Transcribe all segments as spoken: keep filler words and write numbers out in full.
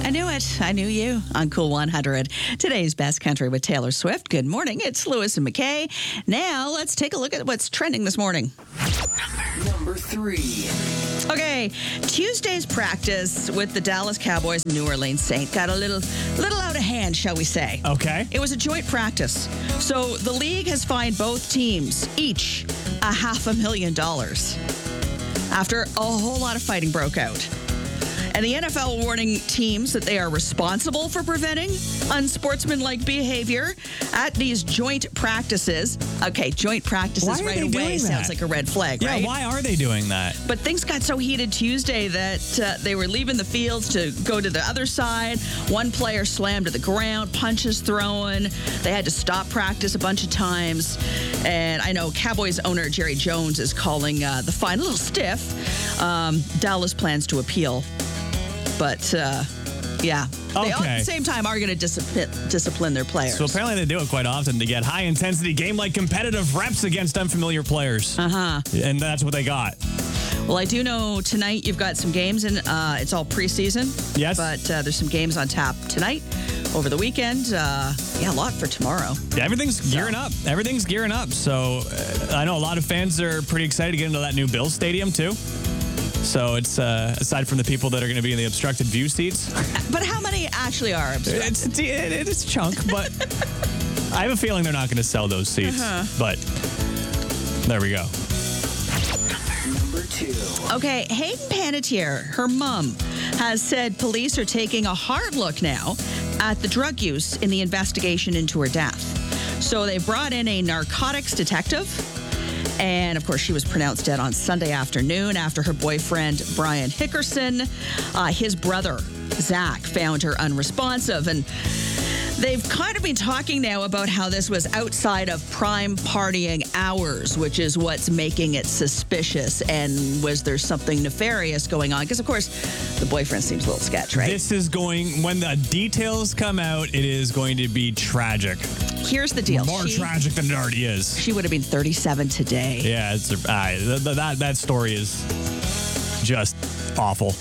I knew it. I knew you on Cool one hundred. Today's Best Country with Taylor Swift. Good morning. It's Lewis and McKay. Now let's take a look at what's trending this morning. Number three. Okay, Tuesday's practice with the Dallas Cowboys and New Orleans Saints got a little, little out of hand, shall we say. Okay. It was a joint practice. So the league has fined both teams each a half a million dollars after a whole lot of fighting broke out. And the N F L warning teams that they are responsible for preventing unsportsmanlike behavior at these joint practices. Okay, joint practices Why are right they away doing sounds that? like a red flag, Yeah, right? why are they doing that? But things got so heated Tuesday that uh, they were leaving the fields to go to the other side. One player slammed to the ground, punches thrown. They had to stop practice a bunch of times. And I know Cowboys owner Jerry Jones is calling uh, the fine a little stiff. Um, Dallas plans to appeal. But, uh, yeah, they all at Okay. the same time are going to discipline, discipline their players. So apparently they do it quite often to get high-intensity game-like competitive reps against unfamiliar players. Uh-huh. And that's what they got. Well, I do know tonight you've got some games, and uh, it's all preseason. Yes. But uh, there's some games on tap tonight, over the weekend. Uh, yeah, a lot for tomorrow. Yeah, everything's gearing up. Everything's gearing up. So uh, I know a lot of fans are pretty excited to get into that new Bills stadium, too. So it's, uh, aside from the people that are going to be in the obstructed view seats. But how many actually are obstructed? It's, it, it's a chunk, but I have a feeling they're not going to sell those seats. Uh-huh. But there we go. Number two. Okay, Hayden Panettiere, her mom, has said police are taking a hard look now at the drug use in the investigation into her death. So they brought in a narcotics detective. And, of course, she was pronounced dead on Sunday afternoon after her boyfriend, Brian Hickerson, uh, his brother, Zach, found her unresponsive. And they've kind of been talking now about how this was outside of prime partying hours, which is what's making it suspicious. And was there something nefarious going on? Because, of course, the boyfriend seems a little sketch, right? This is going, when the details come out, it is going to be tragic. Here's the deal. More she, tragic than it already is. she would have been thirty-seven today. Yeah, it's, uh, th- th- that, that story is just awful.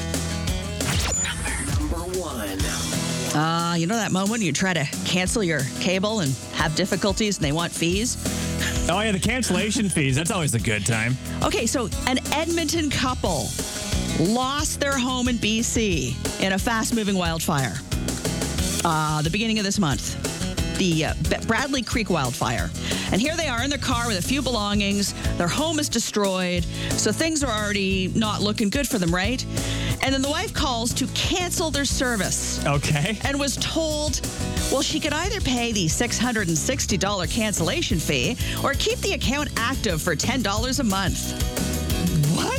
Number one. Uh, you know that moment when you try to cancel your cable and have difficulties and they want fees? Oh, yeah, the cancellation fees. That's always a good time. Okay, so an Edmonton couple lost their home in B C in a fast-moving wildfire. Uh, the beginning of this month. The uh, B- Bradley Creek wildfire. And here they are in their car with a few belongings. Their home is destroyed. So things are already not looking good for them, right? And then the wife calls to cancel their service Okay. and was told, well, she could either pay the six hundred sixty dollars cancellation fee or keep the account active for ten dollars a month. What?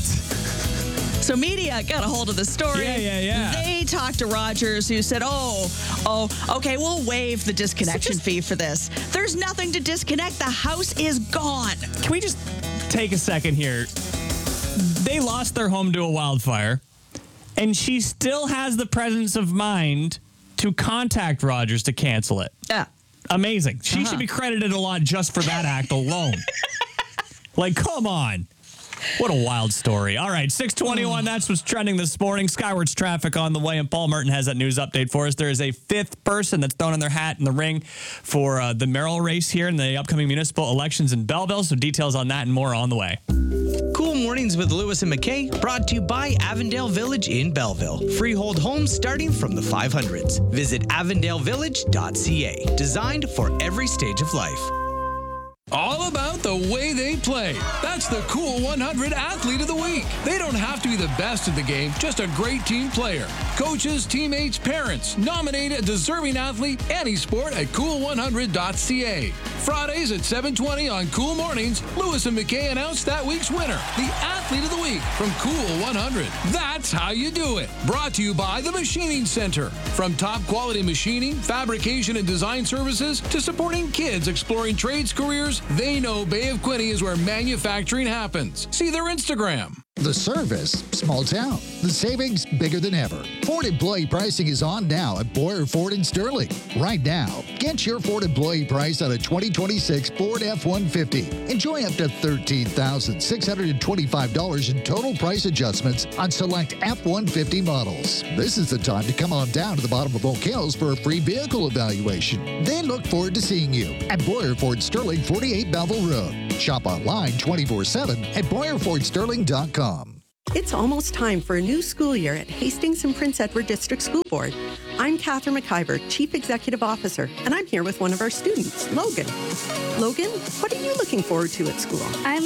So media got a hold of the story. Yeah, yeah, yeah. They talked to Rogers, who said, oh, oh, okay, we'll waive the disconnection fee for this. There's nothing to disconnect. The house is gone. Can we just take a second here? They lost their home to a wildfire, and she still has the presence of mind to contact Rogers to cancel it. Yeah. Amazing. She Uh-huh. should be credited a lot just for that act alone. Like, come on. What a wild story. All right, six twenty-one, that's what's trending this morning. Skywards traffic on the way, and Paul Merton has that news update for us. There is a fifth person that's thrown in their hat in the ring for uh, the Merrill race here in the upcoming municipal elections in Belleville. So details on that and more on the way. Cool Mornings with Lewis and McKay, brought to you by Avondale Village in Belleville. Freehold homes starting from the five hundreds. Visit avondale village dot c a. Designed for every stage of life. All about the way they play. That's the Cool one hundred Athlete of the Week. They don't have to be the best at the game, just a great team player. Coaches, teammates, parents, nominate a deserving athlete any sport at cool one hundred dot c a. Fridays at seven twenty on Cool Mornings, Lewis and McKay announce that week's winner, the Athlete of the Week from Cool one hundred. That's how you do it. Brought to you by the Machining Center. From top quality machining, fabrication, and design services to supporting kids exploring trades careers, they know Bay of Quinte is where manufacturing happens. See their Instagram. The service, small town. The savings, bigger than ever. Ford employee pricing is on now at Boyer Ford in Sterling. Right now, get your Ford employee price on a twenty twenty-six Ford F one fifty. Enjoy up to thirteen thousand six hundred twenty-five dollars in total price adjustments on select F one fifty models. This is the time to come on down to the bottom of Oak Hills for a free vehicle evaluation. They look forward to seeing you at Boyer Ford Sterling, forty-eight Belleville Road. Shop online twenty-four seven at boyer ford sterling dot com. It's almost time for a new school year at Hastings and Prince Edward District School Board. I'm Catherine McIver, Chief Executive Officer, and I'm here with one of our students, Logan. Logan, what are you looking forward to at school? I'm